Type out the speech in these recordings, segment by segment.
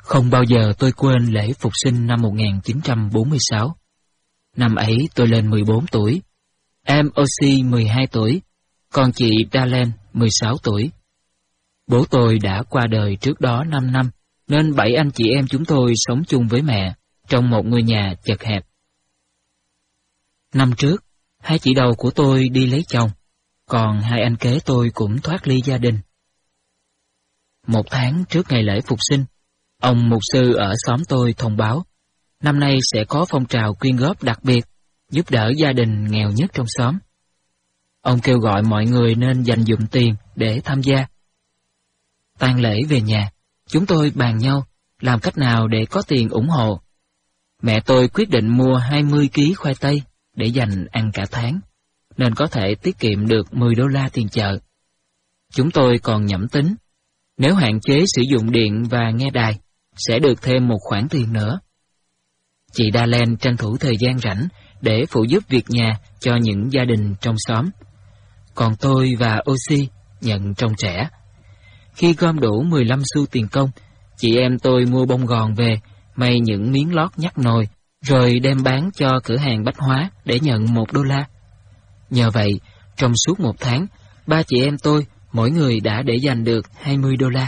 Không bao giờ tôi quên lễ Phục sinh năm 1946. Năm ấy tôi lên 14 tuổi, em Oxy 12 tuổi, còn chị Darlene 16 tuổi. Bố tôi đã qua đời trước đó 5 năm, nên 7 anh chị em chúng tôi sống chung với mẹ trong một ngôi nhà chật hẹp. Năm trước, 2 chị đầu của tôi đi lấy chồng, còn 2 anh kế tôi cũng thoát ly gia đình. 1 tháng trước ngày lễ Phục sinh, ông mục sư ở xóm tôi thông báo, năm nay sẽ có phong trào quyên góp đặc biệt, giúp đỡ gia đình nghèo nhất trong xóm. Ông kêu gọi mọi người nên dành dụm tiền để tham gia. Tang lễ về nhà, chúng tôi bàn nhau làm cách nào để có tiền ủng hộ. Mẹ tôi quyết định mua 20 kg khoai tây để dành ăn cả tháng, nên có thể tiết kiệm được $10 tiền chợ. Chúng tôi còn nhẩm tính, nếu hạn chế sử dụng điện và nghe đài, sẽ được thêm một khoản tiền nữa. Chị Darlene tranh thủ thời gian rảnh để phụ giúp việc nhà cho những gia đình trong xóm. Còn tôi và Oxy nhận trông trẻ. Khi gom đủ 15 xu tiền công, chị em tôi mua bông gòn về, may những miếng lót nhắc nồi, rồi đem bán cho cửa hàng bách hóa để nhận $1. Nhờ vậy, trong suốt 1 tháng, 3 chị em tôi mỗi người đã để dành được $20.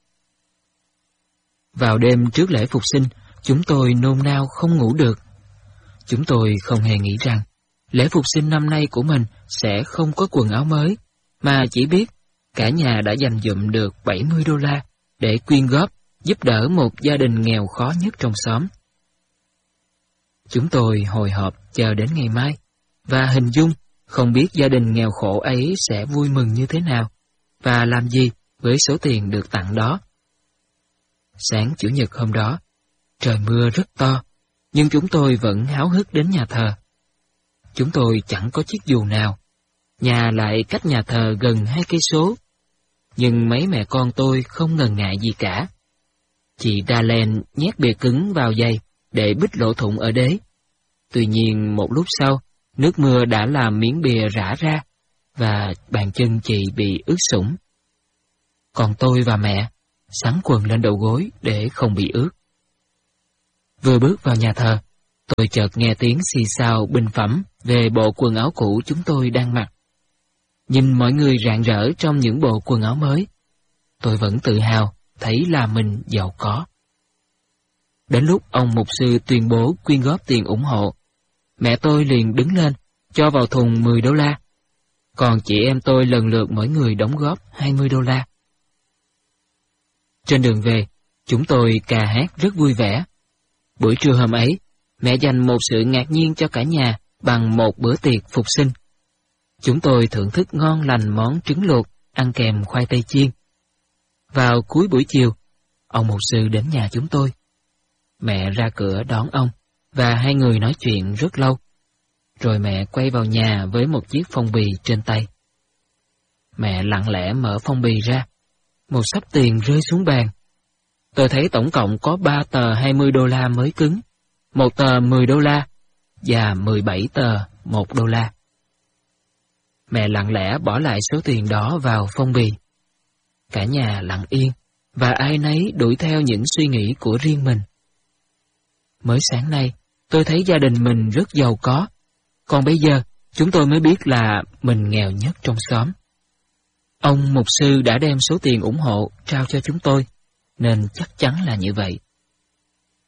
Vào đêm trước lễ Phục sinh, chúng tôi nôn nao không ngủ được. Chúng tôi không hề nghĩ rằng lễ Phục sinh năm nay của mình sẽ không có quần áo mới, mà chỉ biết cả nhà đã dành dụm được $70 để quyên góp giúp đỡ một gia đình nghèo khó nhất trong xóm. Chúng tôi hồi hộp chờ đến ngày mai, và hình dung không biết gia đình nghèo khổ ấy sẽ vui mừng như thế nào, và làm gì với số tiền được tặng đó. Sáng Chủ nhật hôm đó, trời mưa rất to, nhưng chúng tôi vẫn háo hức đến nhà thờ. Chúng tôi chẳng có chiếc dù nào, nhà lại cách nhà thờ gần 2 cây số, nhưng mấy mẹ con tôi không ngần ngại gì cả. Chị Darlene nhét bìa cứng vào giày để bít lỗ thủng ở đế. Tuy nhiên một lúc sau, nước mưa đã làm miếng bìa rã ra, và bàn chân chị bị ướt sũng. Còn tôi và mẹ xắn quần lên đầu gối để không bị ướt. Vừa bước vào nhà thờ, tôi chợt nghe tiếng xì xào bình phẩm về bộ quần áo cũ chúng tôi đang mặc. Nhìn mọi người rạng rỡ trong những bộ quần áo mới, tôi vẫn tự hào thấy là mình giàu có. Đến lúc ông mục sư tuyên bố quyên góp tiền ủng hộ, mẹ tôi liền đứng lên, cho vào thùng $10, còn chị em tôi lần lượt mỗi người đóng góp $20. Trên đường về, chúng tôi ca hát rất vui vẻ. Buổi trưa hôm ấy, mẹ dành một sự ngạc nhiên cho cả nhà bằng một bữa tiệc phục sinh. Chúng tôi thưởng thức ngon lành món trứng luộc, ăn kèm khoai tây chiên. Vào cuối buổi chiều, ông mục sư đến nhà chúng tôi. Mẹ ra cửa đón ông, và hai người nói chuyện rất lâu. Rồi mẹ quay vào nhà với một chiếc phong bì trên tay. Mẹ lặng lẽ mở phong bì ra. Một xấp tiền rơi xuống bàn. Tôi thấy tổng cộng có 3 tờ $20 mới cứng, 1 tờ $10 và 17 tờ $1. Mẹ lặng lẽ bỏ lại số tiền đó vào phong bì. Cả nhà lặng yên, và ai nấy đuổi theo những suy nghĩ của riêng mình. Mới sáng nay, tôi thấy gia đình mình rất giàu có, còn bây giờ chúng tôi mới biết là mình nghèo nhất trong xóm. Ông mục sư đã đem số tiền ủng hộ trao cho chúng tôi, nên chắc chắn là như vậy.